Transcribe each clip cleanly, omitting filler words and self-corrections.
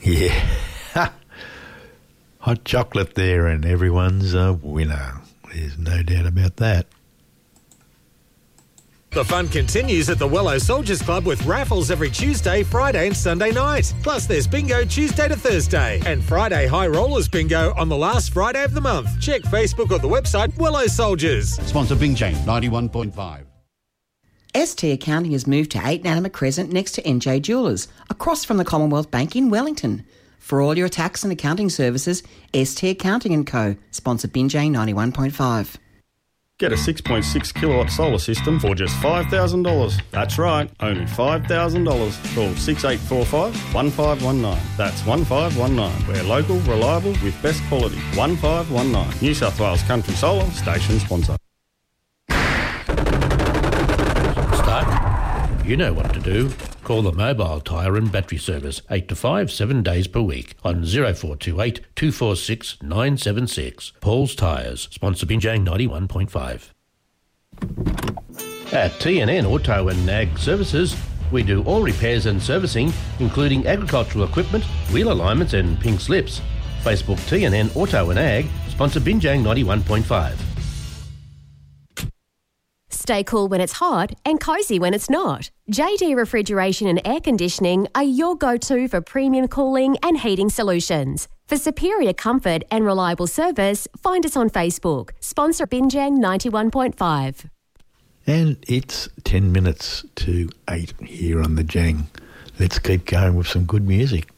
Yeah. Hot chocolate there and everyone's a winner. There's no doubt about that. The fun continues at the Wello Soldiers Club with raffles every Tuesday, Friday and Sunday night. Plus there's bingo Tuesday to Thursday and Friday High Rollers bingo on the last Friday of the month. Check Facebook or the website Wello Soldiers. Sponsor Bing Chang 91.5. ST Accounting has moved to 8 Nanama Crescent next to NJ Jewellers, across from the Commonwealth Bank in Wellington. For all your tax and accounting services, ST Accounting & Co. Sponsor Binjay 91.5. Get a 6.6 kilowatt solar system for just $5,000. That's right, only $5,000. Call 6845 1519. That's 1519. We're local, reliable with best quality. 1519. New South Wales Country Solar station sponsor. Start. You know what to do. Call the Mobile Tyre and Battery Service 8 to 5, 7 days per week on 0428 246 976. Paul's Tyres, sponsor Binjang 91.5. At TNN Auto and Nag Services, we do all repairs and servicing, including agricultural equipment, wheel alignments and pink slips. Facebook TNN Auto and Ag, sponsor Binjang 91.5. Stay cool when it's hot and cosy when it's not. JD Refrigeration and Air Conditioning are your go-to for premium cooling and heating solutions. For superior comfort and reliable service, find us on Facebook. Sponsor Binjang 91.5. And it's 10 minutes to 8 here on the Jang. Let's keep going with some good music.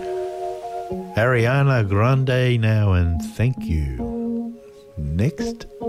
Ariana Grande now, and thank you. Next